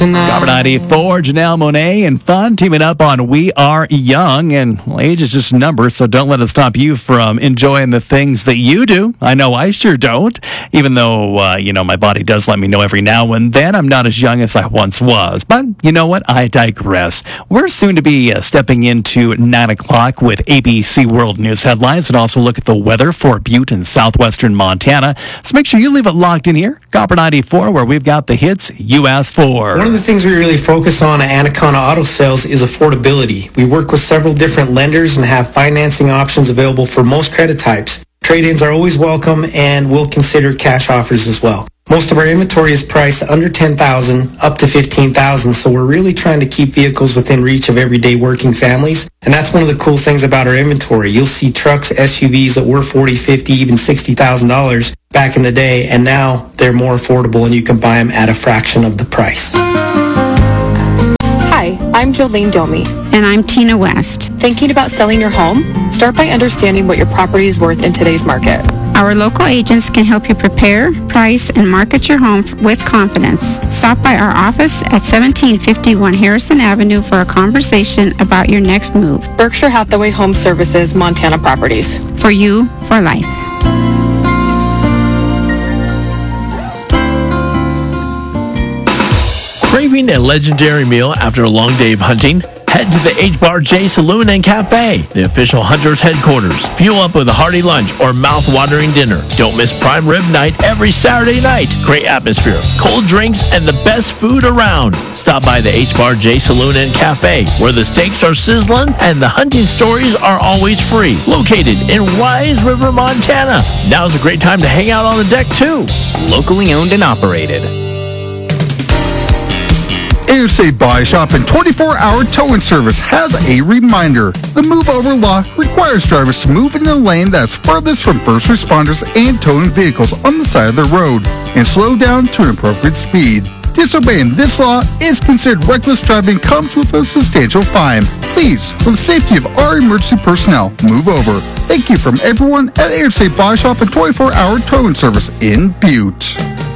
tonight. Copper 94, Janelle Monáe and Fun teaming up on We Are Young. And well, age is just a number, so don't let it stop you from enjoying the things that you do. I know I sure don't. Even though, my body does let me know every now and then I'm not as young as I once was. But you know what? I digress. We're soon to be stepping into 9 o'clock with ABC World News headlines and also look at the weather for Butte and southwestern Montana. So make sure you leave it locked in here. Copper 94, where we've got the hits you asked for. One of the things we really focus on at Anaconda Auto Sales is affordability. We work with several different lenders and have financing options available for most credit types. Trade-ins are always welcome, and we'll consider cash offers as well. Most of our inventory is priced under $10,000 up to $15,000, so we're really trying to keep vehicles within reach of everyday working families. And that's one of the cool things about our inventory. You'll see trucks, SUVs that were $40,000, $50,000, even $60,000 back in the day, and now they're more affordable and you can buy them at a fraction of the price. Hi, I'm Jolene Domi. And I'm Tina West. Thinking about selling your home? Start by understanding what your property is worth in today's market. Our local agents can help you prepare, price, and market your home with confidence. Stop by our office at 1751 Harrison Avenue for a conversation about your next move. Berkshire Hathaway Home Services, Montana Properties. For you, for life. Craving a legendary meal after a long day of hunting? Head to the H-Bar-J Saloon and Cafe, the official Hunter's headquarters. Fuel up with a hearty lunch or mouth-watering dinner. Don't miss prime rib night every Saturday night. Great atmosphere, cold drinks, and the best food around. Stop by the H-Bar-J Saloon and Cafe, where the steaks are sizzling and the hunting stories are always free. Located in Wise River, Montana. Now's a great time to hang out on the deck, too. Locally owned and operated. Interstate Body Shop and 24-hour towing service has a reminder. The move over law requires drivers to move in the lane that's furthest from first responders and towing vehicles on the side of the road and slow down to an appropriate speed. Disobeying this law is considered reckless driving, comes with a substantial fine. Please, for the safety of our emergency personnel, move over. Thank you from everyone at Interstate Body Shop and 24-hour towing service in Butte.